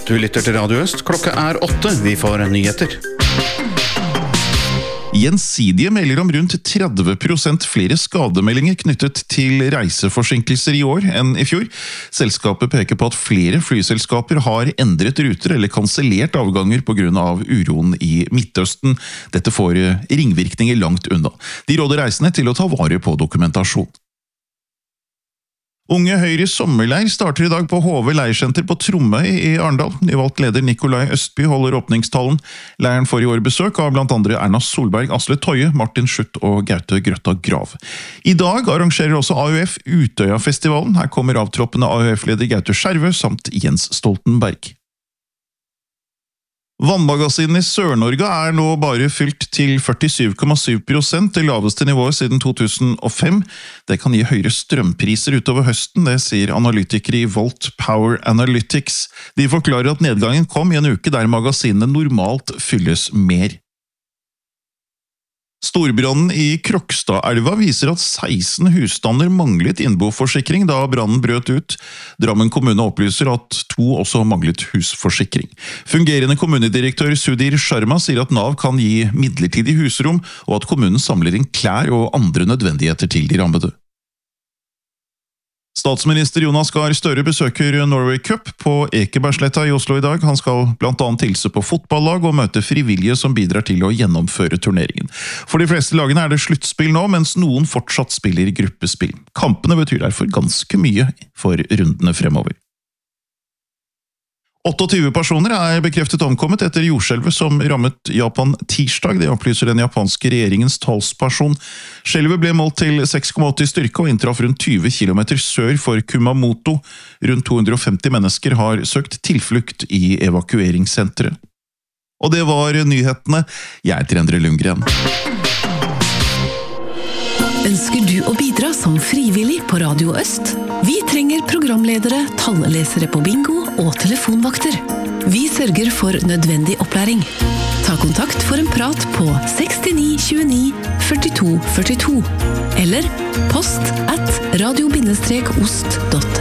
Du lytter til Radio Øst. Klokka 8. Vi får nyheter. Gjensidige melder om rundt 30% flere skademeldinger knyttet til reiseforsinkelser i år enn i fjor. Selskapet peker på at flere flyselskaper har endret ruter eller kansellert avganger på grunn av uroen i Midtøsten. Dette får ringvirkninger langt unna. De råder reisende til å ta vare på dokumentasjon. Unge Høyres sommerleir starter i dag på HV Leirsenter på Tromøy i Arendal. Nyvalgt leder Nikolai Østby holder åpningstalen. Leiren får i år besøk av blant andre Erna Solberg, Asle Toje, Martin Schutt og Gaute Grøtta Grav. I dag arrangerer også AUF Utøya-festivalen. Her kommer avtroppende AUF-leder Gaute Skjervø samt Jens Stoltenberg. Vannmagasinene i Sør-Norge er nå bare fylt til 47,7%, det laveste nivået siden 2005. Det kan gi høyere strømpriser utover høsten, det sier analytikere i Volt Power Analytics. De forklarer at nedgangen kom i en uke der magasinene normalt fylles mer. Storbrannen i Krokstadelva viser at 16 husstander manglet innboforsikring da brannen brøt ut. Drammen kommune opplyser at 2 også manglet husforsikring. Fungerende kommunedirektør Sudhir Sharma sier at Nav kan gi midlertidig husrom, og at kommunen samler inn klær og andre nødvendigheter til de rammede. Statsminister Jonas Gahr Støre besøker Norway Cup på Ekebergsletta i Oslo i dag. Han skal blant annet hilse på fotballag og møte frivillige som bidrar til å gjennomføre turneringen. For de fleste lagene er det sluttspill nå, mens noen fortsatt spiller gruppespill. Kampene betyr derfor ganske mye for rundene fremover. 28 personer er bekreftet omkommet etter jordskjelvet som rammet Japan tirsdag. Det opplyser den japanske regjeringens talsperson. Skjelvet ble målt til 6,8 i styrke og inntraff rundt 20 km sør for Kumamoto. Rundt 250 mennesker har søkt tilflukt i evakueringssenteret. Og det var nyhetene. Jeg heter Endre Lundgren. Ønsker du å bidra som frivillig på Radio Øst? Vi trenger programledere, tallesere på bingo og telefonvakter. Vi sørger for nødvendig opplæring. Ta kontakt for en prat på 69 29 42 42 eller post@radio-ost.no.